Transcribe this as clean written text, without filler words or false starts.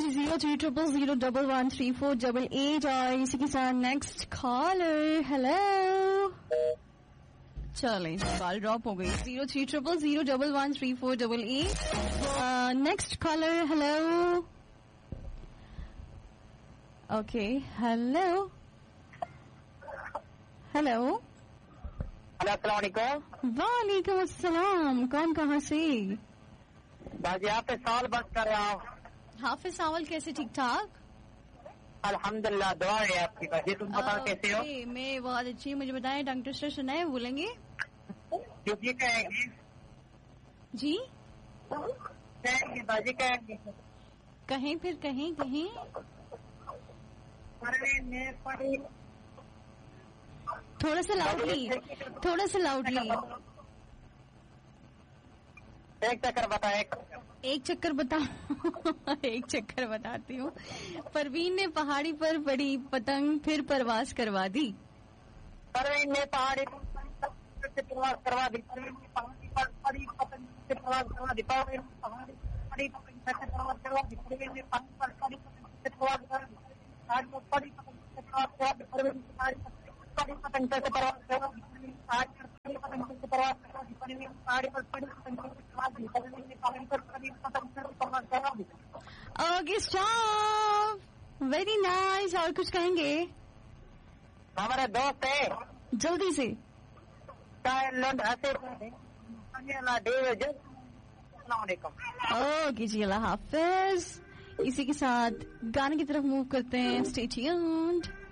0300113488 और इसी के साथ नेक्स्ट कॉलर. हेलो. चलें, कॉल ड्रॉप हो गई. 0300113488. Next collar. Hello. Okay. Hello. Hello. अस्सलाम वालेकुम. वालेकुम अस्सलाम. कौन कहाँ से? बाजी आप पे सवाल बात कर रहा हूँ. हाफिज सावल, कैसे? ठीक ठाक अल्हम्दुलिल्लाह, दुआ है आपकी. बाजी तुम बताओ कैसे हो? मैं बहुत अच्छी. मुझे बताएं, टंग ट्विस्टर सुना है? बोलेंगे क्योंकि कहेंगे जी. कहेंगे बाजी कहेंगे. कहें फिर कहें कहें. थोड़ा सा लाउडली. एक चक्कर बता. एक चक्कर बता. एक चक्कर बताती हूँ. परवीन ने पहाड़ी पर बड़ी पतंग फिर परवास करवा दी. परवीन ने पहाड़ी से प्रवास करवा दी. परवीन ने पहाड़ी पर बड़ी पतंग से प्रवास करवा दी. परवीन ने पहाड़ी बड़ी पतंग से प्रवास करवा दी. परवीन ने पहाड़ी पर बड़ी पतंग से प्रवास करवा दी. आज वो बड़ी पतंग से प्रवास करवा दी. परवीन ने पहाड़ी पर बड़ी पतंग से प्रवास करवा दी. आज बड़ी पतंग से प्रवास करवा दी. परवीन ने पहाड़ी पर बड़ी पतंग से प्रवास दी. परवीन ने पहाड़ी पर बड़ी पतंग से प्रवास करवा दी. Okay, stop. Very nice. और कुछ कहेंगे? हमारे दोस्त है, जल्दी से. ओके जी, अल्लाह हाफिज. इसी के साथ गाने की तरफ मूव करते हैं. Stay tuned.